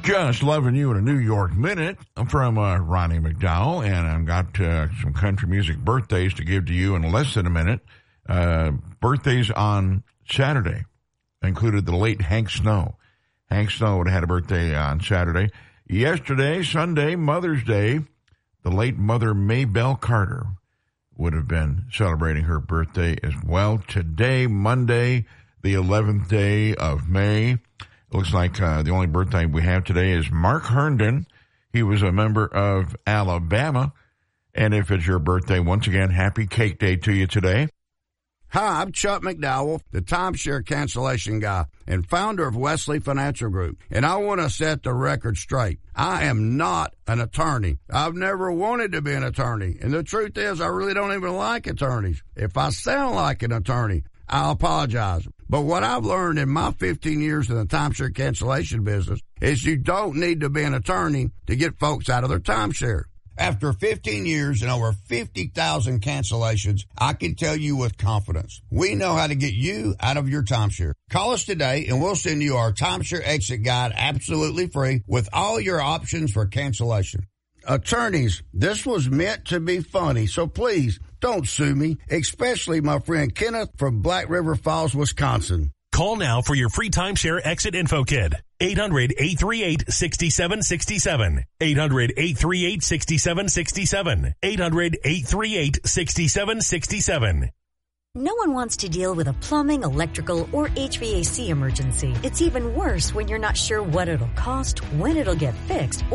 Just loving you in a New York minute from Ronnie McDowell, and I've got some country music birthdays to give to you in less than a minute. Birthdays on Saturday included the late Hank Snow. Hank Snow would have had a birthday on Saturday. Yesterday, Sunday, Mother's Day, the late Mother Maybelle Carter would have been celebrating her birthday as well. Today, Monday, the 11th day of May. It looks like the only birthday we have today is Mark Herndon. He was a member of Alabama. And if it's your birthday, once again, happy Cake Day to you today. Hi, I'm Chuck McDowell, the timeshare cancellation guy and founder of Wesley Financial Group. And I want to set the record straight. I am not an attorney. I've never wanted to be an attorney. And the truth is, I really don't even like attorneys. If I sound like an attorney, I'll apologize. But what I've learned in my 15 years in the timeshare cancellation business is you don't need to be an attorney to get folks out of their timeshare. After 15 years and over 50,000 cancellations, I can tell you with confidence, we know how to get you out of your timeshare. Call us today and we'll send you our timeshare exit guide absolutely free with all your options for cancellation. Attorneys, this was meant to be funny, so please don't sue me, especially my friend Kenneth from Black River Falls, Wisconsin. Call now for your free timeshare exit info kit. 800-838-6767. 800-838-6767. 800-838-6767. No one wants to deal with a plumbing, electrical, or HVAC emergency. It's even worse when you're not sure what it'll cost, when it'll get fixed,